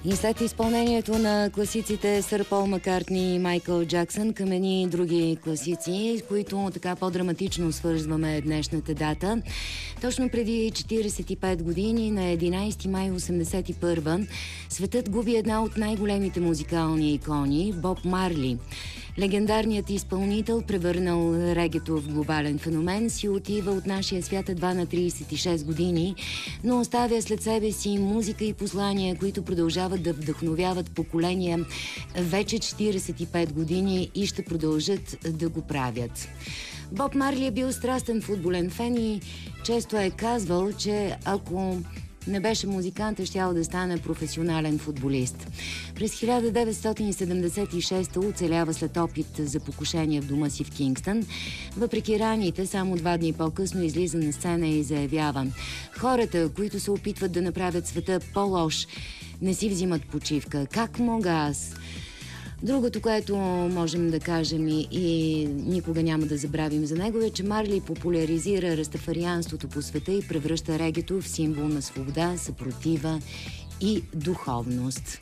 И след изпълнението на класиците Сър Пол Маккартни и Майкъл Джаксън към едни други класици, които така по-драматично свързваме днешната дата. Точно преди 45 години, на 11 май 81, светът губи една от най-големите музикални икони – Боб Марли. Легендарният изпълнител, превърнал регето в глобален феномен, си отива от нашия свят едва на 36 години, но оставя след себе си музика и послания, които продължават да вдъхновяват поколения вече 45 години и ще продължат да го правят. Боб Марли е бил страстен футболен фен и често е казвал, че ако не беше музикант, щял да стане професионален футболист. През 1976 оцелява след опит за покушение в дома си в Кингстън. Въпреки раните, само 2 дни по-късно излиза на сцена и заявява: хората, които се опитват да направят света по-лош, не си взимат почивка. Как мога аз? Другото, което можем да кажем и никога няма да забравим за него, е, че Марли популяризира растафарианството по света и превръща регето в символ на свобода, съпротива и духовност.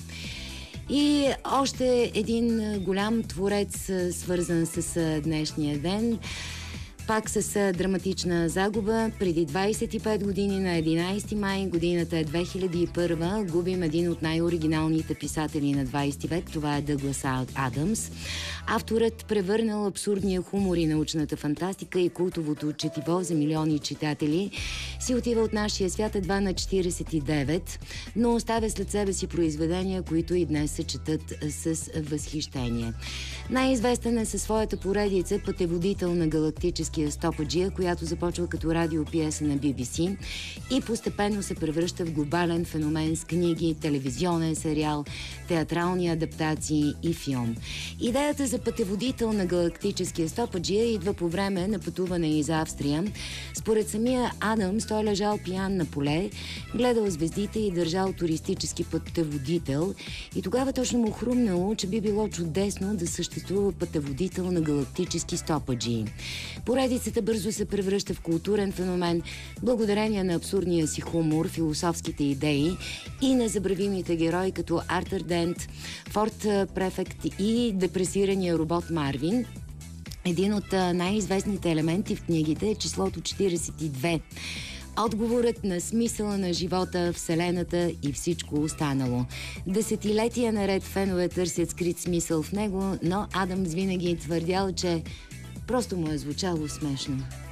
И още един голям творец, свързан с днешния ден, пак с драматична загуба. Преди 25 години, на 11 май, годината е 2001, губим един от най-оригиналните писатели на 20 век. Това е Дъглас Адамс. Авторът, превърнал абсурдния хумор и научната фантастика и култовото четиво за милиони читатели, си отива от нашия свят едва на 49, но оставя след себе си произведения, които и днес се четат с възхищение. Най-известен е със своята поредица Пътеводител на галактическия стопаджия, която започва като радиопиеса на BBC и постепенно се превръща в глобален феномен с книги, телевизионен сериал, театрални адаптации и филм. Идеята за Пътеводител на галактическия стопаджия идва по време на пътуване из Австрия. Според самия Адамс, той лежал пиян на поле, гледал звездите и държал туристически пътеводител, и тогава точно му хрумнало, че би било чудесно да съществува пътеводител на галактически стопаджии. Поредицата бързо се превръща в културен феномен благодарение на абсурдния си хумор, философските идеи и незабравимите герои като Артър Дент, Форт Префект и депресирания робот Марвин. Един от най-известните елементи в книгите е числото 42. Отговорът на смисъла на живота, Вселената и всичко останало. Десетилетия наред фенове търсят скрит смисъл в него, но Адамс винаги твърдял, че просто му е звучало смешно.